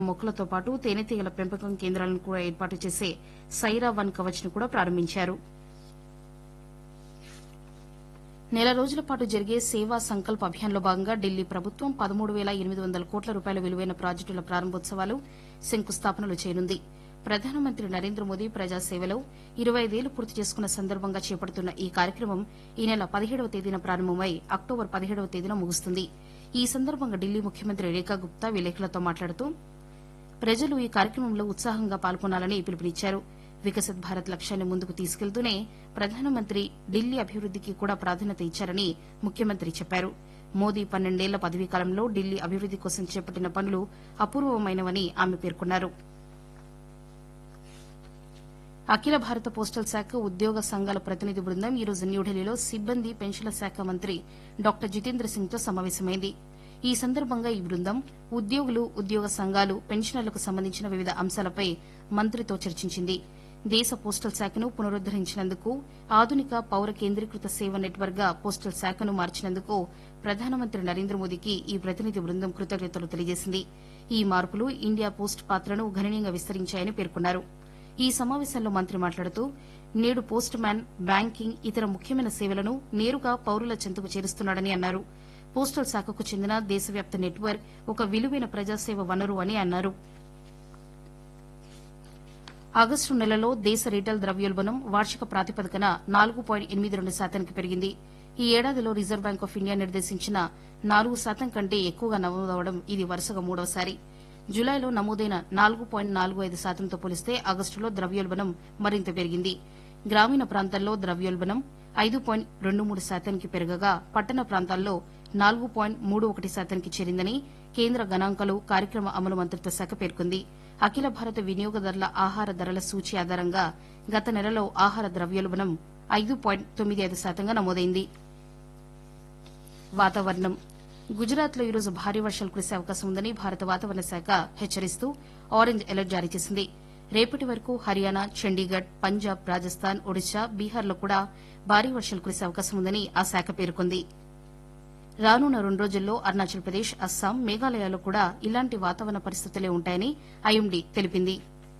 మొక్కలతో పాటు తేనెటీగల పెంపకం కేంద్రాలను కూడా ఏర్పాటు చేసే సైరా వన్ కవచ్ ను కూడా ప్రారంభించారు. నెల రోజుల పాటు జరిగే సేవా సంకల్ప్ అభియాన్లో భాగంగా ఢిల్లీ ప్రభుత్వం 13,800 కోట్ల రూపాయల విలువైన ప్రాజెక్టుల ప్రారంభోత్సవాలు, శంకుస్థాపనలు చేయనుంది. ప్రధానమంత్రి నరేంద్ర మోదీ ప్రజాసేవలో 25 ఏళ్లు పూర్తి చేసుకున్న సందర్భంగా చేపడుతున్న ఈ కార్యక్రమం ఈ నెల 17వ తేదీన ప్రారంభమై అక్టోబర్ 17వ తేదీన ముగుస్తుంది. ఈ సందర్భంగా ఢిల్లీ ముఖ్యమంత్రి రేఖా గుప్తా విలేకరులతో మాట్లాడుతూ ప్రజలు ఈ కార్యక్రమంలో ఉత్సాహంగా పాల్గొనాలని పిలుపునిచ్చారు. వికసిత్ భారత్ లక్ష్యాన్ని ముందుకు తీసుకెళ్తూనే ప్రధానమంత్రి ఢిల్లీ అభివృద్దికి కూడా ప్రాధాన్యత ఇచ్చారని ముఖ్యమంత్రి చెప్పారు. మోదీ 12 ఏళ్ల పదవీకాలంలో ఢిల్లీ అభివృద్ది కోసం చేపట్టిన పనులు అపూర్వమైనవని ఆమె పేర్కొన్నారు. అఖిల భారత పోస్టల్ శాఖ ఉద్యోగ సంఘాల ప్రతినిధి బృందం ఈ రోజు న్యూఢిల్లీలో సిబ్బంది పెన్షన్ల శాఖ మంత్రి డాక్టర్ జితేంద్ర సింగ్ తో సమావేశమైంది. ఈ సందర్భంగా ఈ బృందం ఉద్యోగులు, ఉద్యోగ సంఘాలు, పెన్షనర్లకు సంబంధించిన వివిధ అంశాలపై మంత్రితో చర్చించింది. దేశ పోస్టల్ శాఖను పునరుద్దరించినందుకు, ఆధునిక పౌర కేంద్రీకృత సేవ నెట్వర్క్ గా పోస్టల్ శాఖను మార్చినందుకు ప్రధానమంత్రి నరేంద్ర మోదీకి ఈ ప్రతినిధి బృందం కృతజ్ఞతలు తెలియజేసింది. ఈ మార్పులు ఇండియా పోస్ట్ పాత్రను గణనీయంగా విస్తరించాయని పేర్కొన్నారు. ఈ సమావేశంలో మంత్రి మాట్లాడుతూ నేడు పోస్ట్ మ్యాన్ బ్యాంకింగ్, ఇతర ముఖ్యమైన సేవలను నేరుగా పౌరుల చెంతకు చేరుస్తున్నాడని అన్నారు. పోస్టల్ శాఖకు చెందిన దేశవ్యాప్త నెట్వర్క్ ఒక విలువైన ప్రజాసేవ వనరు అని అన్నారు. ఆగస్టు నెలలో దేశ రీటైల్ ద్రవ్యోల్బణం వార్షిక ప్రాతిపదికన 4.82% పెరిగింది. ఈ ఏడాదిలో రిజర్వ్ బ్యాంక్ ఆఫ్ ఇండియా నిర్దేశించిన 4% కంటే ఎక్కువగా నమోదవడం ఇది వరుసగా మూడవసారి. జులైలో నమోదైన 4.45%తో పోలిస్తే ఆగస్టులో ద్రవ్యోల్బణం మరింత పెరిగింది. గ్రామీణ ప్రాంతాల్లో ద్రవ్యోల్బణం 5.23%కి పెరగగా పట్టణ ప్రాంతాల్లో 4.31%కి చేరిందని కేంద్ర గణాంకాలు, కార్యక్రమ అమలు మంత్రిత్వ శాఖ పేర్కొంది. అఖిల భారత వినియోగదారుల ఆహార ధరల సూచీ ఆధారంగా గత నెలలో ఆహార ద్రవ్యోల్బణం 5.95%గా నమోదైంది. వాతావరణం. గుజరాత్లో ఈరోజు భారీ వర్షాలు కురిసే అవకాశం ఉందని భారత వాతావరణ శాఖ హెచ్చరిస్తూ ఆరెంజ్ అలర్ట్ జారీ చేసింది. రేపటి వరకు హర్యానా, చండీగఢ్, పంజాబ్, రాజస్థాన్, ఒడిశా, బీహార్లో కూడా భారీ వర్షాలు కురిసే అవకాశం ఉందని ఆ శాఖ పేర్కొంది. రానున్న 2 రోజుల్లో అరుణాచల్ ప్రదేశ్, అస్సాం, మేఘాలయాల్లో కూడా ఇలాంటి వాతావరణ పరిస్థితులే ఉంటాయని ఐఎండీ తెలిపింది.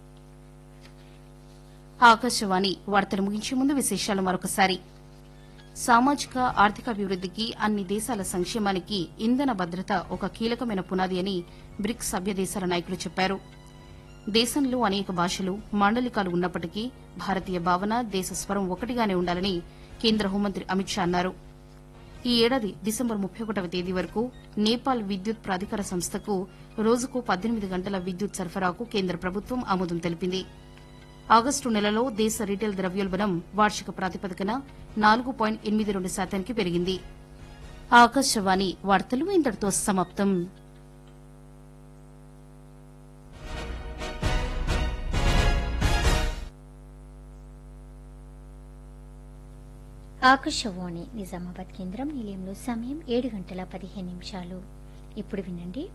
ఆకాశవాణి వార్తలు ముగించే ముందు విశేషాలు మరొకసారి. సామాజిక, ఆర్థికాభివృద్దికి, అన్ని దేశాల సంక్షేమానికి ఇంధన భద్రత ఒక కీలకమైన పునాది అని బ్రిక్స్ సభ్య దేశాల నాయకులు చెప్పారు. దేశంలో అనేక భాషలు, మాండలికాలు ఉన్నప్పటికీ భారతీయ భావన, దేశ స్వరం ఒకటిగానే ఉండాలని కేంద్ర హోంమంత్రి అమిత్ షా అన్నారు. ఈ ఏడాది డిసెంబర్ 31వ తేదీ వరకు నేపాల్ విద్యుత్ ప్రాధికార సంస్థకు రోజుకు 18 గంటల విద్యుత్ సరఫరాకు కేంద్ర ప్రభుత్వం ఆమోదం తెలిపింది. ఆగస్టు నెలలో దేశ రీటైల్ ద్రవ్యోల్బణం వార్షిక ప్రాతిపదికన 4.82%కి పెరిగింది. ఆకాశవాణి వార్తలు ఇంతటితో సమాప్తం. ఆకాశవాణి నిజామాబాద్ కేంద్రం నిలయంలో సమయం 7 గంటల 15 నిమిషాలు. ఇప్పుడు వినండి